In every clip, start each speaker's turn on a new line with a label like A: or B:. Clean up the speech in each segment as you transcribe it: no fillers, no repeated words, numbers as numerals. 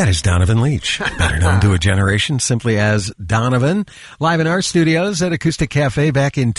A: is Donovan Leitch, better known to a generation simply as Donovan, live in our studios at Acoustic Cafe back in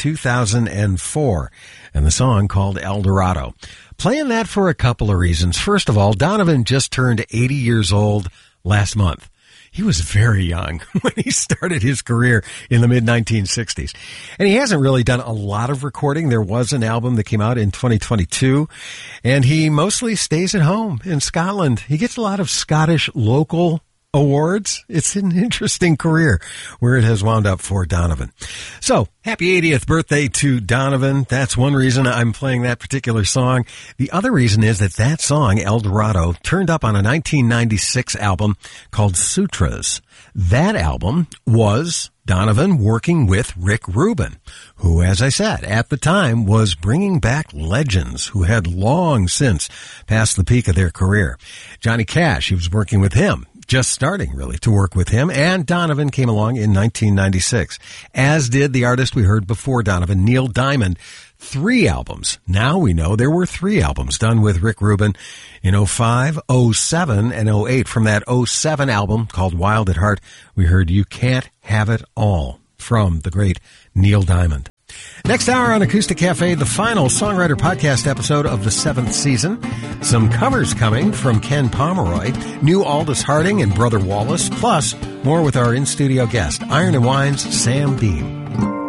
A: 2004, and the song called El Dorado. Playing that for a couple of reasons. First of all, Donovan just turned 80 years old last month. He was very young when he started his career in the mid-1960s. And he hasn't really done a lot of recording. There was an album that came out in 2022, and he mostly stays at home in Scotland. He gets a lot of Scottish local awards. It's an interesting career where it has wound up for Donovan. So, happy 80th birthday to Donovan. That's one reason I'm playing that particular song. The other reason is that song, El Dorado, turned up on a 1996 album called Sutras. That album was Donovan working with Rick Rubin, who, as I said, at the time was bringing back legends who had long since passed the peak of their career. Johnny Cash, he was working with him. Just starting, really, to work with him, and Donovan came along in 1996, as did the artist we heard before Donovan, Neil Diamond. 3 albums. Now we know there were 3 albums done with Rick Rubin in 05, 07, and 08. From that 07 album called Wild at Heart, we heard You Can't Have It All from the great Neil Diamond. Next hour on Acoustic Cafe, the final Songwriter Podcast episode of the 7th season. Some covers coming from Ken Pomeroy, new Aldous Harding and Brother Wallace, plus more with our in-studio guest, Iron & Wine's Sam Beam.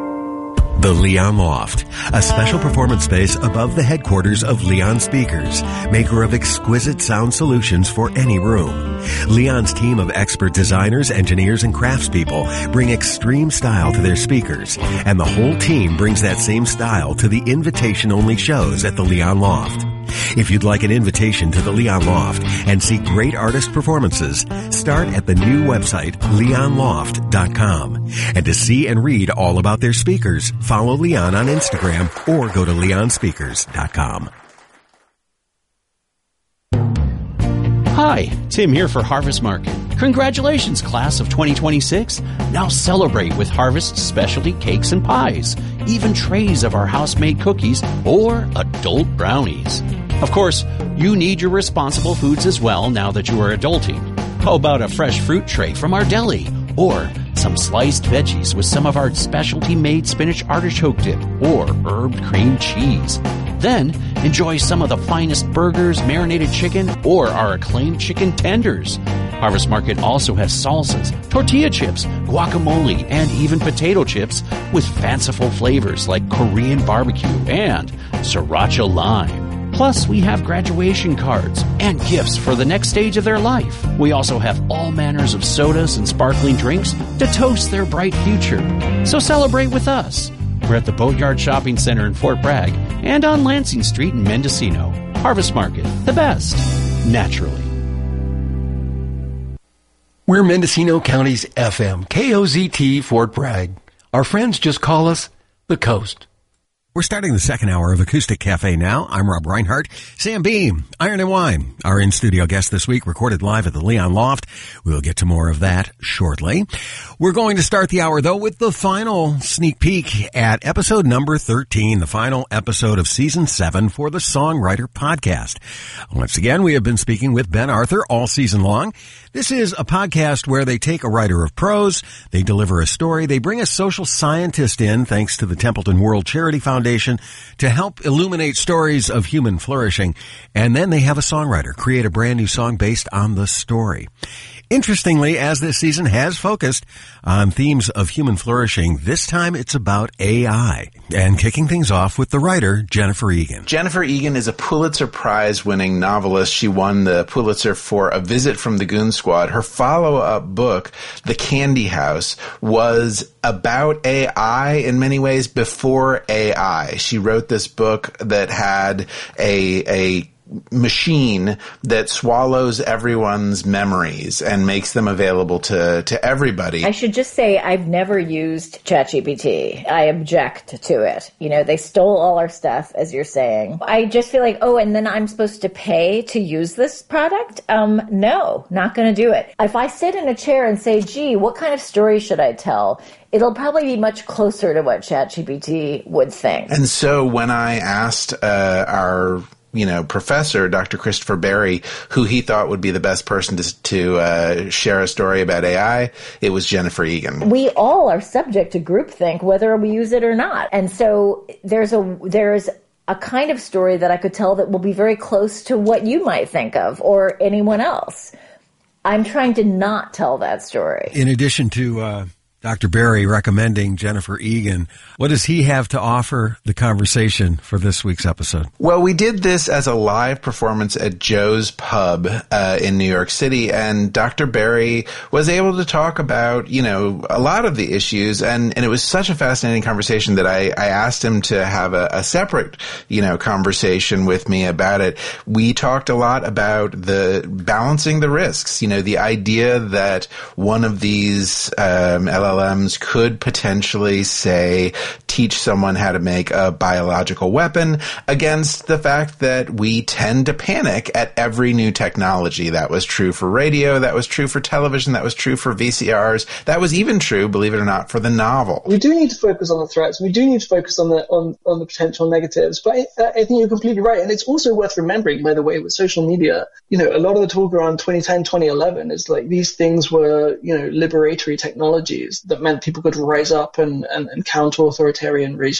A: The Leon Loft, a special performance space above the headquarters of Leon Speakers, maker of exquisite sound solutions for any room. Leon's team of expert designers, engineers, and craftspeople bring extreme style to their speakers, and the whole team brings that same style to the invitation-only shows at the Leon Loft. If you'd like an invitation to the Leon Loft and see great artist performances, start at the new website, leonloft.com. And to see and read all about their speakers, follow Leon on Instagram or go to leonspeakers.com.
B: Hi, Tim here for Harvest Market. Congratulations, class of 2026. Now celebrate with Harvest specialty cakes and pies, even trays of our house-made cookies or adult brownies. Of course, you need your responsible foods as well now that you are adulting. How about a fresh fruit tray from our deli? Or some sliced veggies with some of our specialty-made spinach artichoke dip or herbed cream cheese. Then, enjoy some of the finest burgers, marinated chicken, or our acclaimed chicken tenders. Harvest Market also has salsas, tortilla chips, guacamole, and even potato chips with fanciful flavors like Korean barbecue and sriracha lime. Plus, we have graduation cards and gifts for the next stage of their life. We also have all manners of sodas and sparkling drinks to toast their bright future. So celebrate with us. We're at the Boatyard Shopping Center in Fort Bragg and on Lansing Street in Mendocino. Harvest Market, the best, naturally.
A: We're Mendocino County's FM, KOZT, Fort Bragg. Our friends just call us the Coast. We're starting the second hour of Acoustic Cafe now. I'm Rob Reinhardt. Sam Beam, Iron & Wine, our in-studio guest this week, recorded live at the Leon Loft. We'll get to more of that shortly. We're going to start the hour, though, with the final sneak peek at episode number 13, the final episode of Season 7 for the Songwriter Podcast. Once again, we have been speaking with Ben Arthur all season long. This is a podcast where they take a writer of prose, they deliver a story, they bring a social scientist in, thanks to the Templeton World Charity Foundation, to help illuminate stories of human flourishing, and then they have a songwriter create a brand new song based on the story. Interestingly, as this season has focused on themes of human flourishing, this time it's about AI. And kicking things off with the writer, Jennifer Egan.
C: Jennifer Egan is a Pulitzer Prize-winning novelist. She won the Pulitzer for A Visit from the Goon Squad. Her follow-up book, The Candy House, was about AI in many ways before AI. She wrote this book that had a machine that swallows everyone's memories and makes them available to everybody.
D: I should just say I've never used ChatGPT. I object to it. You know, they stole all our stuff, as you're saying. I just feel like, oh, and then I'm supposed to pay to use this product? No, not going to do it. If I sit in a chair and say, gee, what kind of story should I tell? It'll probably be much closer to what ChatGPT would think.
C: And so when I asked our professor, Dr. Christopher Berry, who he thought would be the best person to share a story about AI. It was Jennifer Egan.
D: We all are subject to groupthink, whether we use it or not. And so there's a kind of story that I could tell that will be very close to what you might think of or anyone else. I'm trying to not tell that story.
A: In addition to Dr. Berry recommending Jennifer Egan, what does he have to offer the conversation for this week's episode?
C: Well, we did this as a live performance at Joe's Pub in New York City, and Dr. Berry was able to talk about, a lot of the issues, and it was such a fascinating conversation that I asked him to have a separate, conversation with me about it. We talked a lot about the balancing the risks, the idea that one of these LLMs could potentially, say, teach someone how to make a biological weapon, against the fact that we tend to panic at every new technology. That was true for radio, that was true for television, that was true for VCRs, that was even true, believe it or not, for the novel.
E: We do need to focus on the threats, we do need to focus on the potential negatives, but I think you're completely right. And it's also worth remembering, by the way, with social media, a lot of the talk around 2010, 2011 is like these things were, liberatory technologies that meant people could rise up and counter authoritarian regimes.